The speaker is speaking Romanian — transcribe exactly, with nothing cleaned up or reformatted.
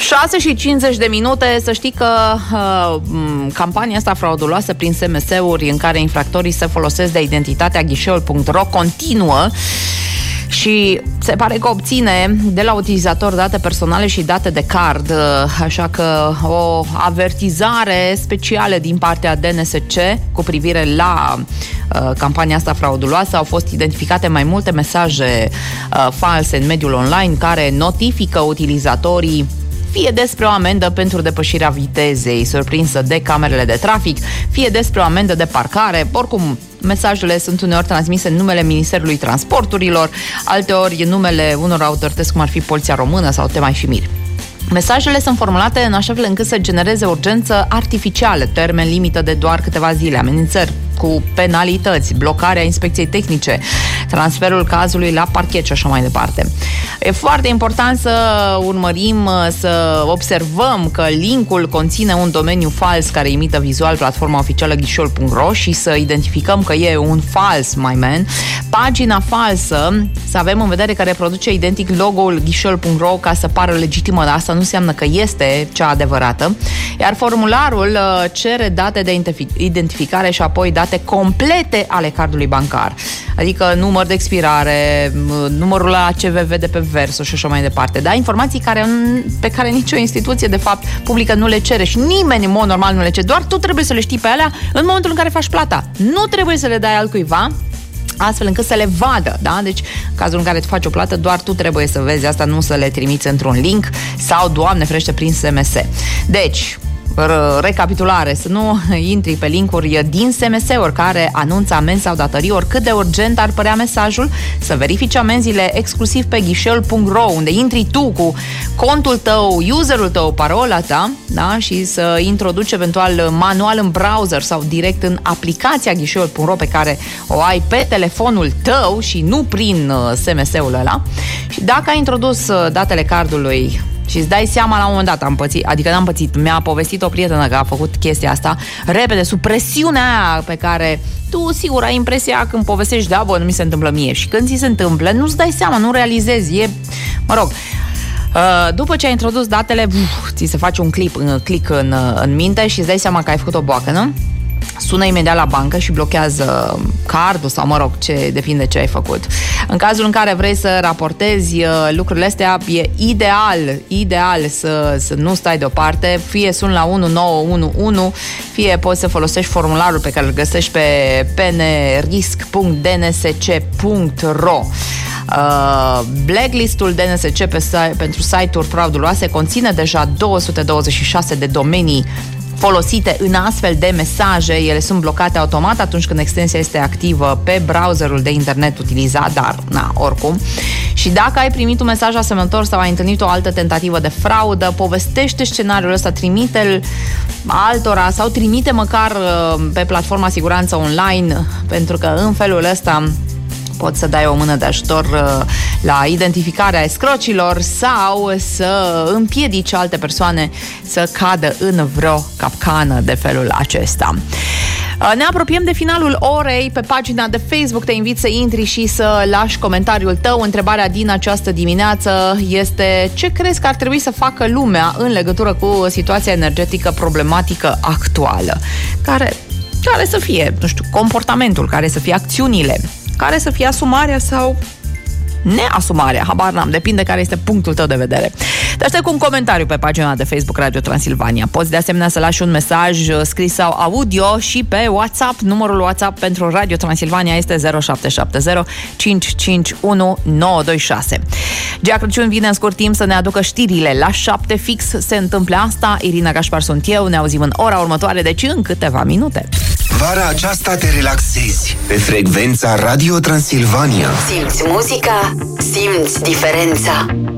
șase și cincizeci de minute, să știi că uh, campania asta frauduloasă prin S M S-uri în care infractorii se folosesc de identitatea ghișeul punct ro continuă și se pare că obține de la utilizator date personale și date de card, așa că o avertizare specială din partea D N S C cu privire la uh, campania asta frauduloasă. Au fost identificate mai multe mesaje uh, false în mediul online care notifică utilizatorii fie despre o amendă pentru depășirea vitezei surprinsă de camerele de trafic, fie despre o amendă de parcare. Oricum, mesajele sunt uneori transmise în numele Ministerului Transporturilor, alteori în numele unor autorități cum ar fi Poliția Română sau te mai și miri. Mesajele sunt formulate în așa fel încât să genereze urgență artificială, termen limită de doar câteva zile, amenințări cu penalități, blocarea inspecției tehnice, transferul cazului la parchet și așa mai departe. E foarte important să urmărim, să observăm că linkul conține un domeniu fals care imită vizual platforma oficială ghișeul punct ro și să identificăm că e un fals, my man. Pagina falsă, să avem în vedere că reproduce identic logo-ul ghișeul punct ro ca să pară legitimă, dar asta nu înseamnă că este cea adevărată. Iar formularul cere date de identificare și apoi date complete ale cardului bancar. Adică număr de expirare, numărul la C V V de pe verso și așa mai departe. Da? Informații care, pe care nicio instituție, de fapt, publică nu le cere și nimeni, în mod normal, nu le cere. Doar tu trebuie să le știi pe alea în momentul în care faci plata. Nu trebuie să le dai altcuiva, astfel încât să le vadă, da? Deci, în cazul în care tu faci o plată, doar tu trebuie să vezi asta, nu să le trimiți într-un link sau, Doamne ferește, prin S M S. Deci, recapitulare, să nu intri pe linkuri din S M S-uri care anunță amenzi sau datorii, oricât de urgent ar părea mesajul, să verifici amenziile exclusiv pe ghișeul punct ro, unde intri tu cu contul tău, userul tău, parola ta, da? Și să introduci eventual manual în browser sau direct în aplicația ghișeul punct ro pe care o ai pe telefonul tău și nu prin S M S-ul ăla. Și dacă ai introdus datele cardului și îți dai seama la un moment dat, am pățit, adică n-am pățit, mi-a povestit o prietenă că a făcut chestia asta, repede, sub presiunea aia pe care tu, sigur, ai impresia când povestești, da, bă, nu mi se întâmplă mie. Și când ți se întâmplă, nu-ți dai seama, nu realizezi, e, mă rog, după ce ai introdus datele, uf, ți se face un clip, un click în, în minte și îți dai seama că ai făcut o boacă, nu? Sună imediat la bancă și blochează cardul sau, mă rog, ce depinde ce ai făcut. În cazul în care vrei să raportezi lucrurile astea, e ideal, ideal să, să nu stai deoparte, fie suni la unu nouă unu unu, fie poți să folosești formularul pe care îl găsești pe p n risc punct d n s c punct ro. Uh, Blacklistul D N S C pe, pentru site-uri frauduloase conține deja două sute douăzeci și șase de domenii folosite în astfel de mesaje. Ele sunt blocate automat atunci când extensia este activă pe browserul de internet utilizat, dar, na, oricum. Și dacă ai primit un mesaj asemănător sau ai întâlnit o altă tentativă de fraudă, povestește scenariul ăsta, trimite-l altora sau trimite măcar pe platforma Siguranță Online, pentru că în felul ăsta poți să dai o mână de ajutor la identificarea escrocilor sau să împiedici alte persoane să cadă în vreo capcană de felul acesta. Ne apropiem de finalul orei. Pe pagina de Facebook te invit să intri și să lași comentariul tău. Întrebarea din această dimineață este: ce crezi că ar trebui să facă lumea în legătură cu situația energetică problematică actuală? Care, care să fie, nu știu, comportamentul, care să fie acțiunile, care să fie asumarea sau neasumarea, habar n-am, depinde care este punctul tău de vedere. Te aștept cu un comentariu pe pagina de Facebook Radio Transilvania. Poți de asemenea să lași un mesaj scris sau audio și pe WhatsApp. Numărul WhatsApp pentru Radio Transilvania este zero șapte șapte zero cinci cinci unu nouă doi șase. Gea Crăciun vine în scurt timp să ne aducă știrile. La șapte fix se întâmplă asta. Irina Gașpar sunt eu, ne auzim în ora următoare, deci în câteva minute. Vara aceasta te relaxezi pe frecvența Radio Transilvania. Simți muzica, simți diferența.